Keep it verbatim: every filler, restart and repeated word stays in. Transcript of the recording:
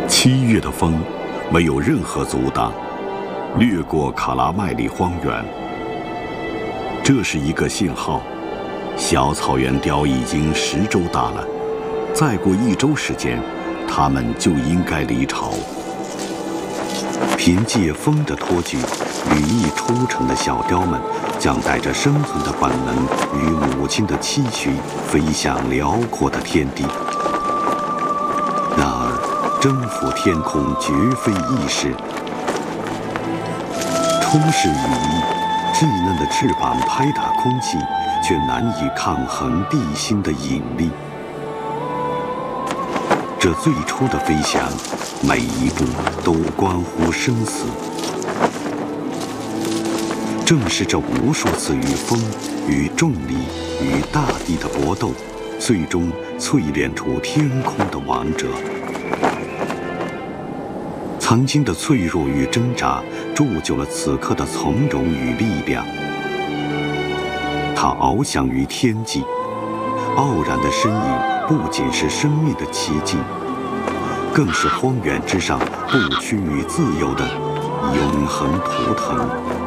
七月的风没有任何阻挡，掠过卡拉麦里荒原。这是一个信号，小草原雕已经十周大了，再过一周时间，它们就应该离巢。凭借风的托举，羽翼出城的小雕们将带着生存的本能与母亲的期许飞向辽阔的天地。然而，征服天空绝非易事。充实羽翼，稚嫩的翅膀拍打空气，却难以抗衡地心的引力。这最初的飞翔，每一步都关乎生死。正是这无数次与风、与重力、与大地的搏斗，最终淬炼出天空的王者。曾经的脆弱与挣扎，铸就了此刻的从容与力量。它翱翔于天际，傲然的身影不仅是生命的奇迹，更是荒原之上不屈与自由的永恒图腾。